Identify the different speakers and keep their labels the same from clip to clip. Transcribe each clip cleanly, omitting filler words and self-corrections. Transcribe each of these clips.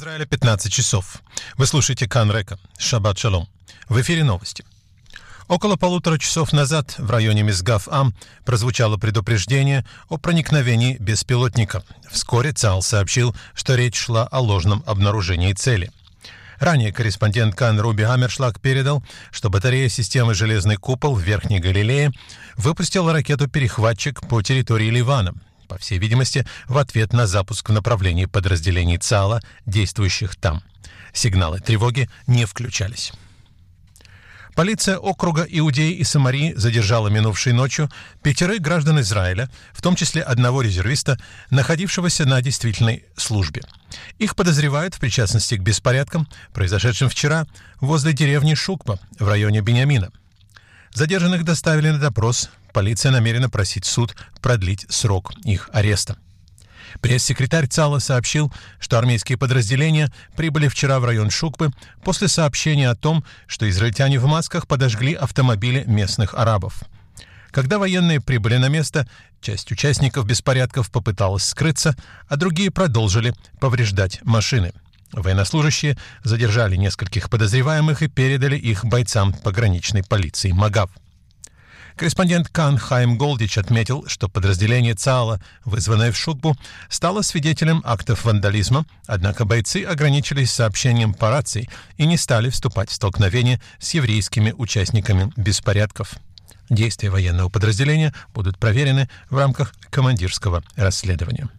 Speaker 1: Израиля 15 часов. Вы слушаете Кан Река. Шаббат шалом. В эфире новости. Около 1,5 часов назад в районе Мисгав-Ам прозвучало предупреждение о проникновении беспилотника. Вскоре ЦАЛ сообщил, что речь шла о ложном обнаружении цели. Ранее корреспондент Кан Руби Хаммершлаг передал, что батарея системы «Железный купол» в Верхней Галилее выпустила ракету-перехватчик по территории Ливана, по всей видимости, в ответ на запуск в направлении подразделений ЦАЛа, действующих там. Сигналы тревоги не включались. Полиция округа Иудеи и Самарии задержала минувшей ночью 5 граждан Израиля, в том числе одного резервиста, находившегося на действительной службе. Их подозревают в причастности к беспорядкам, произошедшим вчера возле деревни Шукпа в районе Биньямина. Задержанных доставили на допрос. Полиция намерена просить суд продлить срок их ареста. Пресс-секретарь ЦАЛа сообщил, что армейские подразделения прибыли вчера в район Шукпы после сообщения о том, что израильтяне в масках подожгли автомобили местных арабов. Когда военные прибыли на место, часть участников беспорядков попыталась скрыться, а другие продолжили повреждать машины. Военнослужащие задержали нескольких подозреваемых и передали их бойцам пограничной полиции Магав. Корреспондент Кан Хайм Голдич отметил, что подразделение ЦАЛа, вызванное в Шукбу, стало свидетелем актов вандализма, однако бойцы ограничились сообщением по рации и не стали вступать в столкновение с еврейскими участниками беспорядков. Действия военного подразделения будут проверены в рамках командирского расследования.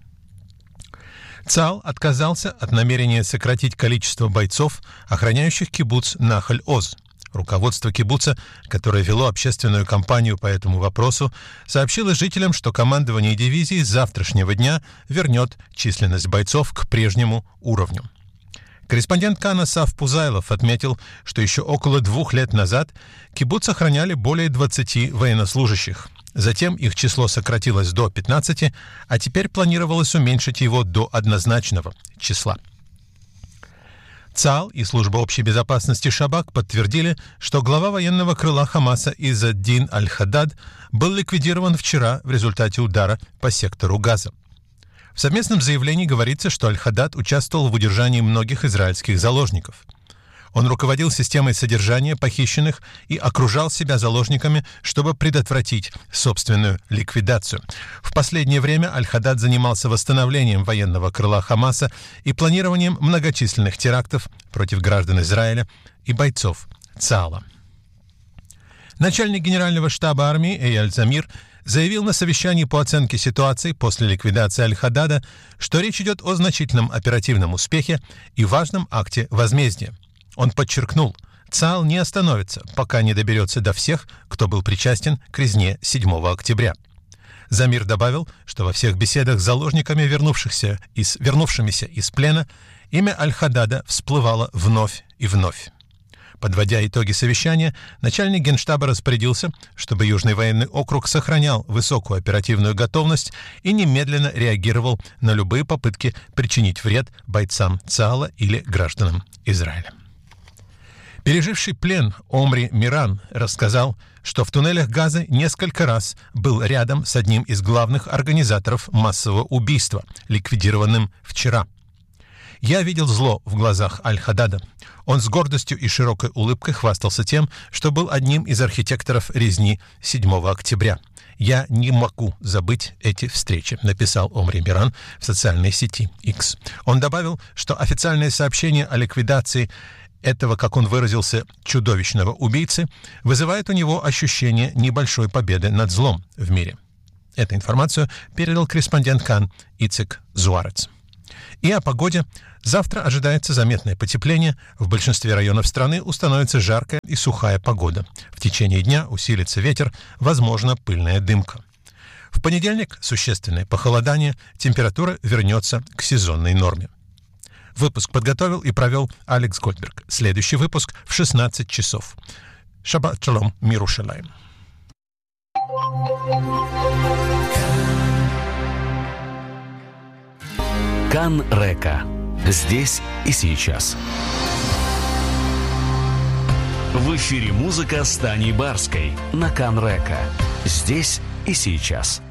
Speaker 1: ЦАЛ отказался от намерения сократить количество бойцов, охраняющих кибуц Нахаль-Оз. Руководство кибуца, которое вело общественную кампанию по этому вопросу, сообщило жителям, что командование дивизии с завтрашнего дня вернет численность бойцов к прежнему уровню. Корреспондент Кана Сав Пузайлов отметил, что еще около 2 лет назад кибуц охраняли более 20 военнослужащих. Затем их число сократилось до 15, а теперь планировалось уменьшить его до однозначного числа. ЦАЛ и Служба общей безопасности Шабак подтвердили, что глава военного крыла Хамаса Изз-ад-Дин Аль-Хаддад был ликвидирован вчера в результате удара по сектору Газа. В совместном заявлении говорится, что Аль-Хаддад участвовал в удержании многих израильских заложников. Он руководил системой содержания похищенных и окружал себя заложниками, чтобы предотвратить собственную ликвидацию. В последнее время Аль-Хаддад занимался восстановлением военного крыла Хамаса и планированием многочисленных терактов против граждан Израиля и бойцов ЦАЛа. Начальник генерального штаба армии Эйяль Замир заявил на совещании по оценке ситуации после ликвидации Аль-Хаддада, что речь идет о значительном оперативном успехе и важном акте возмездия. Он подчеркнул, ЦАЛ не остановится, пока не доберется до всех, кто был причастен к резне 7 октября. Замир добавил, что во всех беседах с заложниками, вернувшимися из плена, имя Аль-Хаддада всплывало вновь и вновь. Подводя итоги совещания, начальник генштаба распорядился, чтобы Южный военный округ сохранял высокую оперативную готовность и немедленно реагировал на любые попытки причинить вред бойцам ЦАЛа или гражданам Израиля. Переживший плен Омри Миран рассказал, что в туннелях Газы несколько раз был рядом с одним из главных организаторов массового убийства, ликвидированным вчера. «Я видел зло в глазах Аль-Хаддада. Он с гордостью и широкой улыбкой хвастался тем, что был одним из архитекторов резни 7 октября. Я не могу забыть эти встречи», написал Омри Миран в социальной сети X. Он добавил, что официальное сообщение о ликвидации этого, как он выразился, чудовищного убийцы, вызывает у него ощущение небольшой победы над злом в мире. Эту информацию передал корреспондент Кан Ицек Зуарец. И о погоде. Завтра ожидается заметное потепление. В большинстве районов страны установится жаркая и сухая погода. В течение дня усилится ветер, возможно, пыльная дымка. В понедельник существенное похолодание, температура вернется к сезонной норме. Выпуск подготовил и провел Алекс Гольдберг. Следующий выпуск в 16 часов. Шаббат шалом, мир Иерушалаим.
Speaker 2: Кан Река. Здесь и сейчас. В эфире музыка с Таней Барской на Кан Река. Здесь и сейчас.